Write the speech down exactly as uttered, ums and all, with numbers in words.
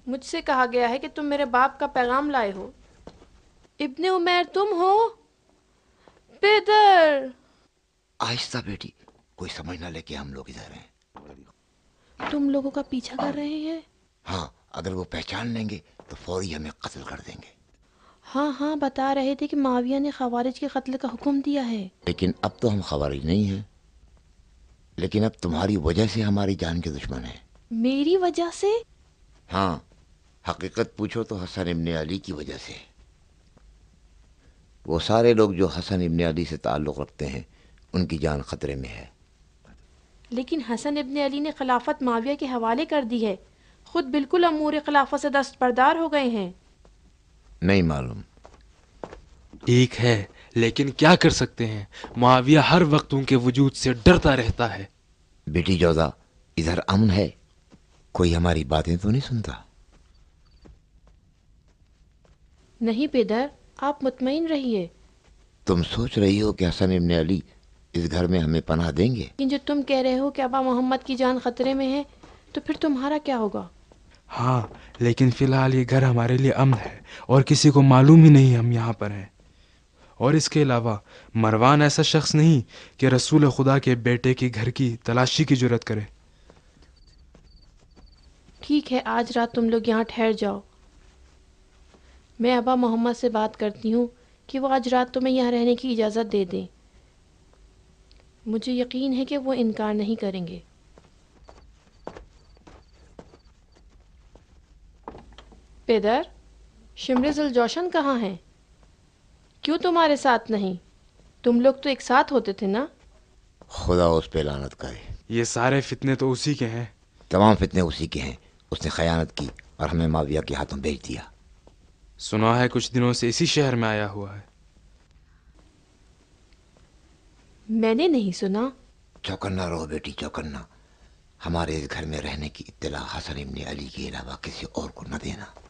مجھ سے کہا گیا ہے کہ تم میرے باپ کا پیغام لائے ہو۔ ابن عمیر تم ہو؟ پیدر! آہستہ بیٹی، کوئی سمجھ نہ لے کہ ہم لوگ ادھر ہیں۔ تم لوگوں کا پیچھا کر رہے ہیں؟ ہاں، اگر وہ پہچان لیں گے تو فوری ہمیں قتل کر دیں گے۔ ہاں ہاں، بتا رہے تھے کہ معاویہ نے خوارج کے قتل کا حکم دیا ہے۔ لیکن اب تو ہم خوارج نہیں ہیں، لیکن اب تمہاری وجہ سے ہماری جان کے دشمن ہیں۔ میری وجہ سے؟ ہاں، حقیقت پوچھو تو حسن ابن علی کی وجہ سے۔ وہ سارے لوگ جو حسن ابن علی سے تعلق رکھتے ہیں ان کی جان خطرے میں ہے۔ لیکن حسن ابن علی نے خلافت معاویہ کے حوالے کر دی ہے، خود بالکل امور خلافت سے دستبردار ہو گئے ہیں۔ نہیں معلوم۔ ٹھیک ہے، لیکن کیا کر سکتے ہیں؟ معاویہ ہر وقت ان کے وجود سے ڈرتا رہتا ہے۔ بیٹی جوزا، ادھر امن ہے، کوئی ہماری باتیں تو نہیں سنتا؟ نہیں پیدر، آپ مطمئن رہیے۔ تم سوچ رہی ہو کہ حسن ابن علی اس گھر میں ہمیں پناہ دیں گے؟ لیکن جو تم کہہ رہے ہو کہ ابا محمد کی جان خطرے میں ہے، تو پھر تمہارا کیا ہوگا؟ ہاں، لیکن فی الحال یہ گھر ہمارے لیے امن ہے اور کسی کو معلوم ہی نہیں ہم یہاں پر ہیں۔ اور اس کے علاوہ مروان ایسا شخص نہیں کہ رسول خدا کے بیٹے کی گھر کی تلاشی کی جرت کرے۔ ٹھیک ہے، آج رات تم لوگ یہاں ٹھہر جاؤ۔ میں ابا محمد سے بات کرتی ہوں کہ وہ آج رات تمہیں یہاں رہنے کی اجازت دے دیں۔ مجھے یقین ہے کہ وہ انکار نہیں کریں گے۔ پیدر، شمر الجوشن کہاں ہیں؟ کیوں تمہارے ساتھ نہیں؟ تم لوگ تو ایک ساتھ ہوتے تھے نا؟ خدا اس پہ لعنت کرے۔ یہ سارے فتنے تو اسی کے ہیں۔ تمام فتنے اسی کے ہیں۔ اس نے خیانت کی اور ہمیں معاویہ کے ہاتھوں بیچ دیا۔ سنا ہے کچھ دنوں سے اسی شہر میں آیا ہوا ہے۔ میں نے نہیں سنا۔ چوکنا رہو بیٹی، چوکنا۔ ہمارے اس گھر میں رہنے کی اطلاع حسن ابن علی کے علاوہ کسی اور کو نہ دینا۔